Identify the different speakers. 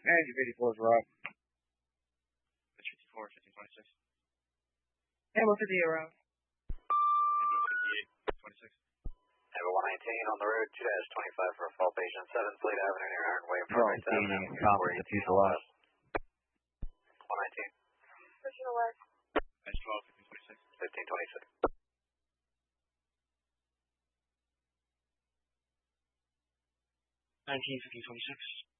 Speaker 1: And your 54s are up.
Speaker 2: Pitch 54, 1526.
Speaker 3: Ammo 50 around.
Speaker 2: Ammo 58, 26.
Speaker 4: Ammo 119 on the road, 2-25 for a fall patient, 7 Fleet Avenue near Iron Way,
Speaker 1: Progress
Speaker 4: Avenue,
Speaker 1: gaining confidence to the left.
Speaker 4: 119.
Speaker 3: Pushing the west.
Speaker 2: Pitch 12,
Speaker 4: 1526.
Speaker 2: 19, 1526.